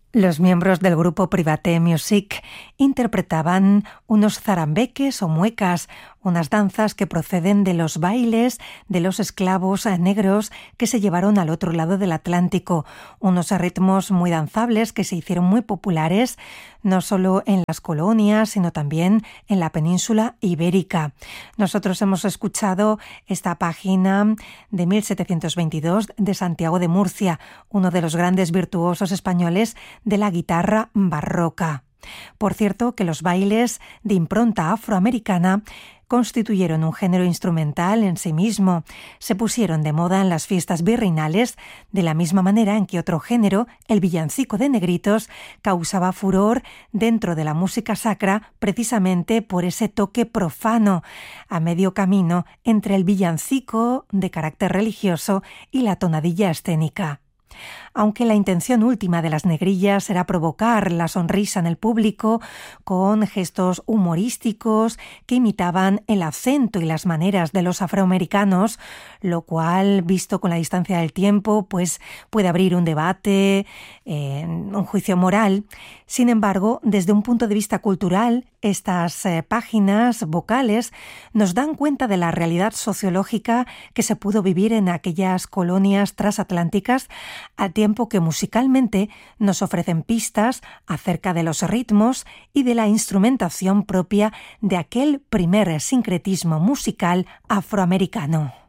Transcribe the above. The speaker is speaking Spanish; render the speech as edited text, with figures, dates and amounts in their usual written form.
Los miembros del grupo Private Music interpretaban unos zarambeques o muecas, unas danzas que proceden de los bailes de los esclavos negros que se llevaron al otro lado del Atlántico, unos ritmos muy danzables que se hicieron muy populares no solo en las colonias, sino también en la península ibérica. Nosotros hemos escuchado esta página de 1722 de Santiago de Murcia, uno de los grandes virtuosos españoles de la guitarra barroca. Por cierto, que los bailes de impronta afroamericana constituyeron un género instrumental en sí mismo. Se pusieron de moda en las fiestas virreinales, de la misma manera en que otro género, el villancico de negritos, causaba furor dentro de la música sacra precisamente por ese toque profano, a medio camino entre el villancico de carácter religioso y la tonadilla escénica. Aunque la intención última de las negrillas era provocar la sonrisa en el público con gestos humorísticos que imitaban el acento y las maneras de los afroamericanos, lo cual, visto con la distancia del tiempo, pues puede abrir un debate, un juicio moral. Sin embargo, desde un punto de vista cultural, estas páginas vocales nos dan cuenta de la realidad sociológica que se pudo vivir en aquellas colonias transatlánticas, al tiempo que musicalmente nos ofrecen pistas acerca de los ritmos y de la instrumentación propia de aquel primer sincretismo musical afroamericano.